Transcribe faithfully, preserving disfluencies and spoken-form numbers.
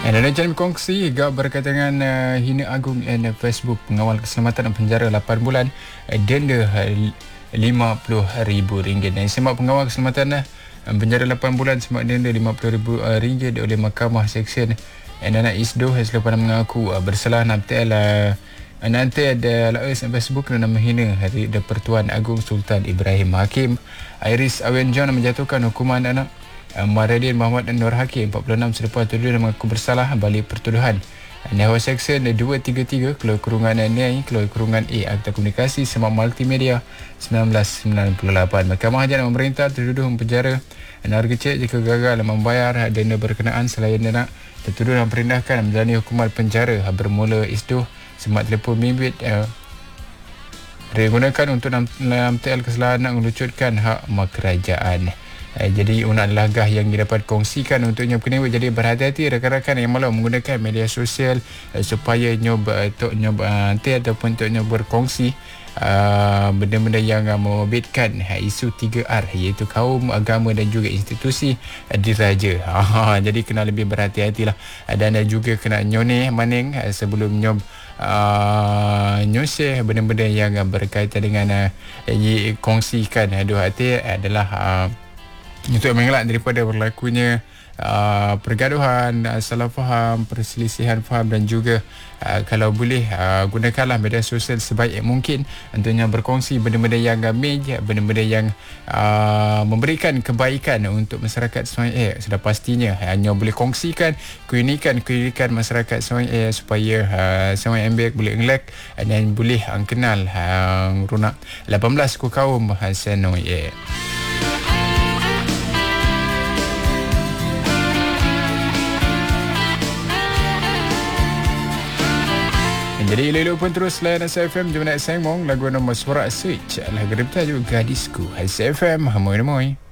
Dan ada jangan berkongsi gak berkaitan dengan uh, Hina Agung dan uh, Facebook pengawal keselamatan dan penjara lapan bulan, uh, denda uh, lima puluh ribu ringgit. Dan semak pengawal keselamatan uh, penjara lapan bulan semak denda lima puluh ribu uh, ringgit oleh Mahkamah Seksyen Nana Isdo selepas mengaku uh, bersalah namtel uh, nanti ada laes Facebook kerana menghina Hari Pertuan Agong Sultan Ibrahim Hakim. Iris Awen John menjatuhkan hukuman anak Maradin Muhammad Nur Hakim empat puluh enam selepas tuduh dan mengaku bersalah balik pertuduhan. Nehwa Seksyen dua tiga tiga Keluar Kurungan N I Keluar Kurungan A Akta Komunikasi Semak Multimedia seribu sembilan ratus sembilan puluh lapan. Mahkamah Hajat memerintah tertuduh mempenjara harga cek jika gagal membayar denda berkenaan selain denda tertuduh dan perindahkan menjalani hukuman penjara bermula Isdoh semak telefon bimbit uh, digunakan untuk namtel kesalahan nak melucutkan hak kerajaan. Eh, jadi una adalah gah yang didapat kongsikan untuk nyob kena jadi berhati-hati rakan-rakan yang malah menggunakan media sosial eh, supaya nyob untuk nyob nanti ataupun untuk nyob berkongsi uh, benda-benda yang uh, membabitkan uh, isu tiga R iaitu kaum, agama dan juga institusi uh, diraja. Uh, jadi kena lebih berhati-hatilah uh, dan uh, juga kena nyoneh maning uh, sebelum nyob Uh, nyoseh benda-benda yang uh, berkaitan dengan uh, kongsikan uh, dua hati adalah uh, untuk mengelak daripada berlakunya uh, pergaduhan, uh, salah faham, perselisihan faham dan juga uh, kalau boleh uh, gunakanlah media sosial sebaik mungkin untuknya berkongsi benda-benda yang gamij, benda-benda yang uh, memberikan kebaikan untuk masyarakat Sungai Air. Sudah pastinya hanya boleh kongsikan keunikan-keunikan masyarakat Sungai Air supaya uh, Sungai Air boleh ngelak dan boleh uh, kenal uh, runak lapan belas ku kaum uh, Sungai Air. Jadi elok-elok pun terus layan S F M Jom nak sayang mong lagu nombor suara switch lagu repta juga gadisku S F M hamoy-hamoy.